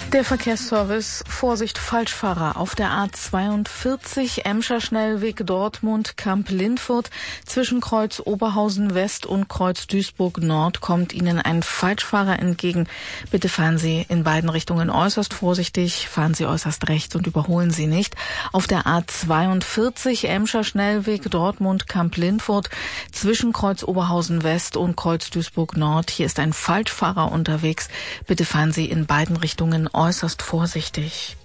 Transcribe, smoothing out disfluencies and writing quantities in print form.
Der Verkehrsservice: Vorsicht, Falschfahrer auf der A42, Emscher Schnellweg Dortmund, Kamp-Lindfurt. Zwischen Kreuz Oberhausen West und Kreuz Duisburg Nord kommt Ihnen ein Falschfahrer entgegen. Bitte fahren Sie in beiden Richtungen äußerst vorsichtig, fahren Sie äußerst rechts und überholen Sie nicht. Auf der A42, Emscher Schnellweg Dortmund, Kamp-Lindfurt. Zwischen Kreuz Oberhausen West und Kreuz Duisburg Nord. Hier ist ein Falschfahrer unterwegs. Bitte fahren Sie in beiden Richtungen äußerst vorsichtig.